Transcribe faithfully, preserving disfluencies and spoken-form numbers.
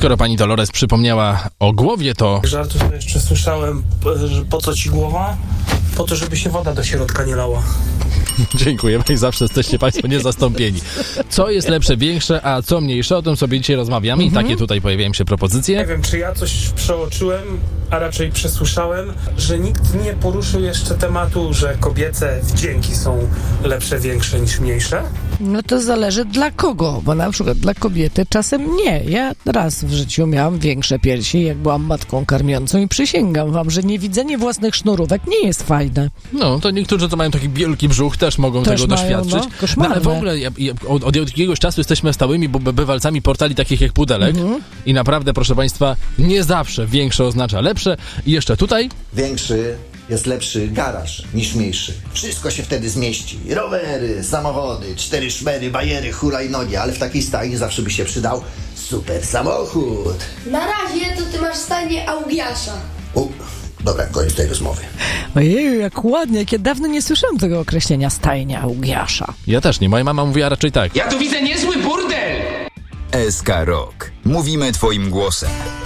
skoro pani Dolores przypomniała o głowie, to... Żartu sobie jeszcze słyszałem, że po co ci głowa? Po to, żeby się woda do środka nie lała. Dziękujemy i zawsze jesteście państwo niezastąpieni. Co jest lepsze, większe, a co mniejsze? O tym sobie dzisiaj rozmawiamy mm-hmm. i takie tutaj pojawiają się propozycje. Nie wiem, czy ja coś przeoczyłem, a raczej przesłyszałem, że nikt nie poruszył jeszcze tematu, że kobiece wdzięki są lepsze, większe niż mniejsze. No to zależy dla kogo, bo na przykład dla kobiety czasem nie. Ja raz w życiu miałam większe piersi, jak byłam matką karmiącą i przysięgam wam, że niewidzenie własnych sznurówek nie jest fajne. No, to niektórzy, co mają taki wielki brzuch, też mogą też tego mają, doświadczyć. No, no ale w ogóle ja, ja, od, od jakiegoś czasu jesteśmy stałymi bywalcami portali takich jak Pudelek mm-hmm. i naprawdę, proszę państwa, nie zawsze większe oznacza lepsze. I jeszcze tutaj... Większy jest lepszy garaż niż mniejszy. Wszystko się wtedy zmieści. Rowery, samochody, cztery szmery, bajery, hulajnogi, ale w takiej stajni zawsze by się przydał super samochód. Na razie to ty masz stajnię Augiasza. U, dobra, koniec tej rozmowy. Ojej, jak ładnie, jak ja dawno nie słyszałam tego określenia stajnia Augiasza. Ja też nie, moja mama mówiła raczej tak. Ja tu widzę niezły burdel! S K Rock. Mówimy twoim głosem.